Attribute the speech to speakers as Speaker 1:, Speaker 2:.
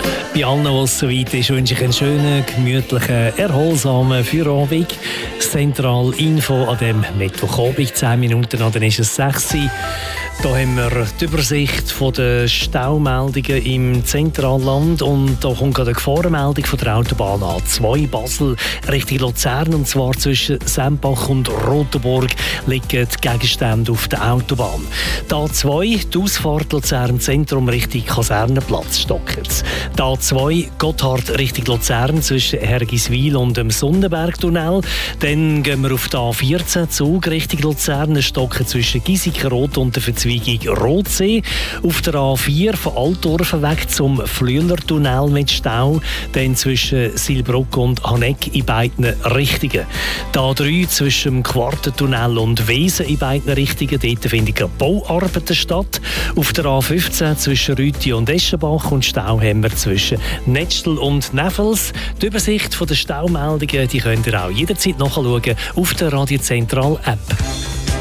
Speaker 1: Bei allen, was so weit ist, wünsche ich einen schönen, gemütlichen, erholsamen Feierabend. Das Zentralinfo an dem Mittwochabend, 10 Minuten, dann ist es 6 Uhr. Da haben wir die Übersicht von den Staumeldungen im Zentralland und da kommt gerade eine Gefahrenmeldung von der Autobahn A2 Basel Richtung Luzern, und zwar zwischen Sempach und Rotenburg liegen die Gegenstände auf der Autobahn. Die A2, die Ausfahrt Luzern Zentrum Richtung Kasernenplatz stockert. Die A2 Gotthard Richtung Luzern zwischen Hergiswil und dem Sonnenbergtunnel. Dann gehen wir auf die A14 Zug Richtung Luzern, stocken zwischen Giesikenrot und der Verzweigung Rotsee. Auf der A4 von Altdorfen weg zum Flüelertunnel mit Stau, dann zwischen Silbruck und Haneck in beiden Richtungen. Die A3 zwischen dem Quartentunnel und Wesen in beiden Richtungen, dort finden Bauarbeiten statt. Auf der A15 zwischen Rüti und Eschenbach und Stau haben wir zwischen Netschel und Neffels. Die Übersicht der Staumeldungen, die könnt ihr auch jederzeit nachschauen auf der Radio Zentral App.